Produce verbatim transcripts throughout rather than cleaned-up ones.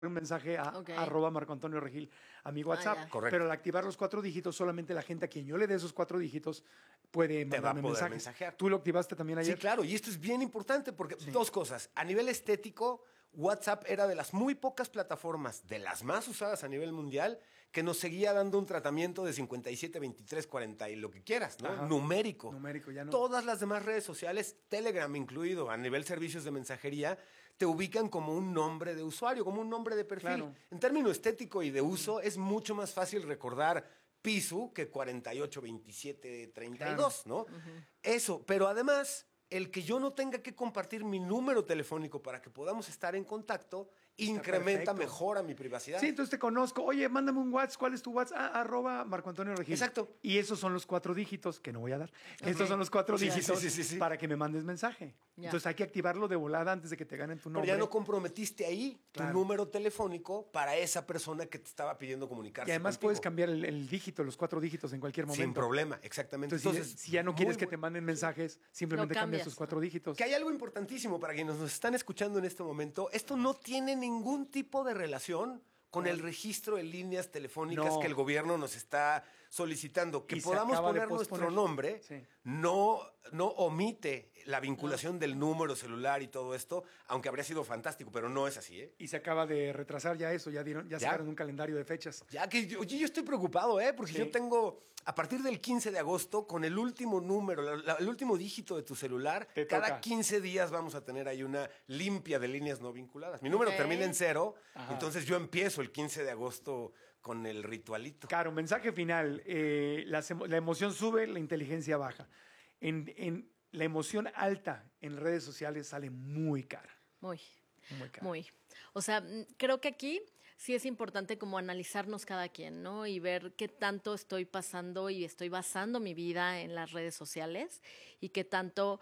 un mensaje a Ok. arroba Marco Antonio Regil a mi WhatsApp. ya. Correcto. Pero al activar los cuatro dígitos, solamente la gente a quien yo le dé esos cuatro dígitos puede Te va a mandarme poder mensajes. mensajear. ¿Tú lo activaste también ayer? Sí, claro, y esto es bien importante porque dos cosas. A nivel estético, WhatsApp era de las muy pocas plataformas, de las más usadas a nivel mundial, que nos seguía dando un tratamiento de cincuenta y siete, veintitrés, cuarenta y lo que quieras, ¿no? Ajá. Numérico. Numérico, ya no. Todas las demás redes sociales, Telegram incluido, a nivel servicios de mensajería, te ubican como un nombre de usuario, como un nombre de perfil. Claro. En términos estético y de uso, es mucho más fácil recordar Pisu que cuarenta y ocho, veintisiete, treinta y dos, ¿no? Eso, pero además, el que yo no tenga que compartir mi número telefónico para que podamos estar en contacto, incrementa, perfecto. mejora mi privacidad. Sí, entonces te conozco. Oye, mándame un WhatsApp. ¿Cuál es tu WhatsApp? Ah, arroba Marco Antonio Regil. Exacto. Y esos son los cuatro dígitos, que no voy a dar. Estos son los cuatro Sí, sí, dígitos sí, sí, sí. para que me mandes mensaje. Ya. Entonces hay que activarlo de volada antes de que te ganen tu Pero nombre. ya no comprometiste ahí Claro. tu número telefónico para esa persona que te estaba pidiendo comunicarse Y además contigo. puedes cambiar el, el dígito, los cuatro dígitos en cualquier momento. Sin problema, exactamente. Entonces, si- si ya no quieres muy que te bu- manden mensajes, simplemente Lo cambias cambias, tus cuatro dígitos. Que hay algo importantísimo para quienes nos están escuchando en este momento. Esto no tiene ningún tipo de relación con el registro de líneas telefónicas No. que el gobierno nos está solicitando. Que Y se podamos acaba de poner nuestro posponer. nombre Sí. no, no omite la vinculación del número celular y todo esto, aunque habría sido fantástico, pero no es así, ¿eh? Y se acaba de retrasar ya eso, ya dieron, ya, ¿Ya? sacaron un calendario de fechas. Ya que yo, oye, yo estoy preocupado, ¿eh? Porque Sí. yo tengo, a partir del quince de agosto, con el último número, la- la- el último dígito de tu celular, Te cada toca. quince días vamos a tener ahí una limpia de líneas no vinculadas. Mi número Ok. termina en cero, Ajá. entonces yo empiezo el quince de agosto con el ritualito. Caro, mensaje final. eh, las emo- la emoción sube, la inteligencia baja. En, en- la emoción alta en redes sociales sale muy cara. Muy, Muy cara. muy. O sea, mm, creo que aquí sí es importante como analizarnos cada quien, ¿no? Y ver qué tanto estoy pasando y estoy basando mi vida en las redes sociales y qué tanto,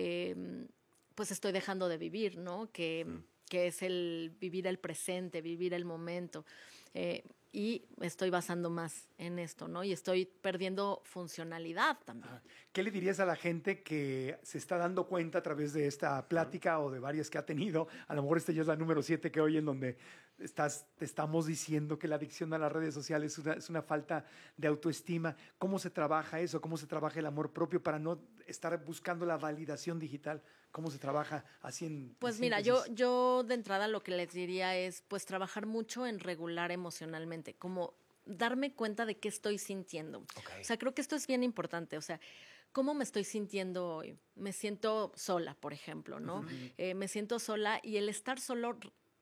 eh, pues estoy dejando de vivir, ¿no? Que, que es el vivir el presente, vivir el momento. Eh, y estoy basando más en esto, ¿no? Y estoy perdiendo funcionalidad también. Ajá. ¿Qué le dirías a la gente que se está dando cuenta a través de esta plática o de varias que ha tenido? A lo mejor esta ya es la número siete que hoy en donde estás, te estamos diciendo que la adicción a las redes sociales es una, es una falta de autoestima. ¿Cómo se trabaja eso? ¿Cómo se trabaja el amor propio para no estar buscando la validación digital? ¿Cómo se trabaja así en Pues en mira, yo, síntesis? yo de entrada lo que les diría es pues trabajar mucho en regular emocionalmente, como darme cuenta de qué estoy sintiendo. Ok. O sea, creo que esto es bien importante. O sea, ¿cómo me estoy sintiendo hoy? Me siento sola, por ejemplo, ¿no? Eh, me siento sola y el estar solo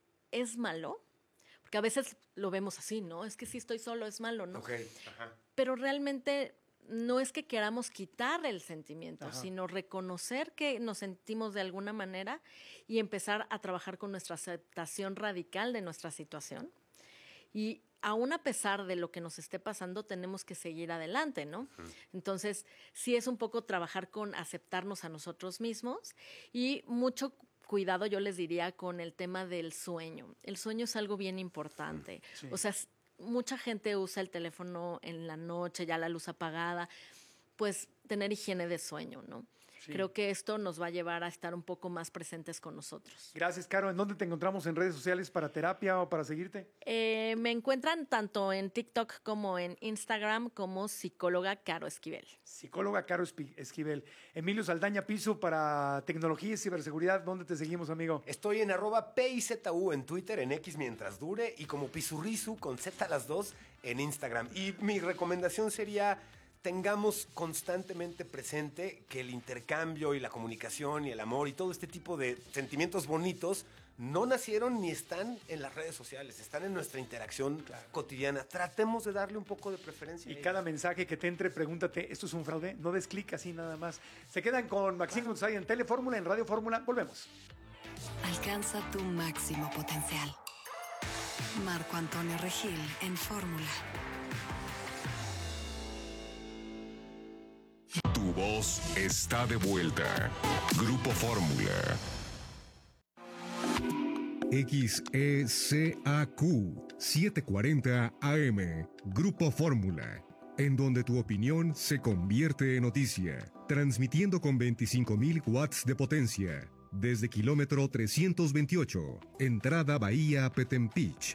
es malo, porque a veces lo vemos así, ¿no? Es que si estoy solo es malo, ¿no? Ok, ajá. Pero realmente no es que queramos quitar el sentimiento, Ajá. sino reconocer que nos sentimos de alguna manera y empezar a trabajar con nuestra aceptación radical de nuestra situación. Y aún a pesar de lo que nos esté pasando, tenemos que seguir adelante, ¿no? Entonces, sí es un poco trabajar con aceptarnos a nosotros mismos y mucho cuidado, yo les diría, con el tema del sueño. El sueño es algo bien importante. Sí. O sea, s- mucha gente usa el teléfono en la noche, ya la luz apagada, pues tener higiene de sueño, ¿no? Sí. Creo que esto nos va a llevar a estar un poco más presentes con nosotros. Gracias, Caro. ¿En dónde te encontramos en redes sociales para terapia o para seguirte? Eh, me encuentran tanto en TikTok como en Instagram como psicóloga Caro Esquivel. Psicóloga Caro Espi- Esquivel. Emilio Saldaña Piso para tecnología y ciberseguridad. ¿Dónde te seguimos, amigo? Estoy en arroba P I Z U en Twitter, en X mientras dure, y como Pisurrisu con Z las dos en Instagram. Y mi recomendación sería, tengamos constantemente presente que el intercambio y la comunicación y el amor y todo este tipo de sentimientos bonitos no nacieron ni están en las redes sociales, están en nuestra interacción cotidiana. Tratemos de darle un poco de preferencia. Y a cada ellos. mensaje que te entre, pregúntate, ¿esto es un fraude? No des clic así nada más. Se quedan con Maxine González en Telefórmula, en Radio Fórmula. Volvemos. Alcanza tu máximo potencial. Marco Antonio Regil en Fórmula. Tu voz está de vuelta. Grupo Fórmula. X E C A Q setecientos cuarenta A M. Grupo Fórmula. En donde tu opinión se convierte en noticia. Transmitiendo con veinticinco mil watts de potencia. Desde kilómetro trescientos veintiocho, entrada Bahía Petempich,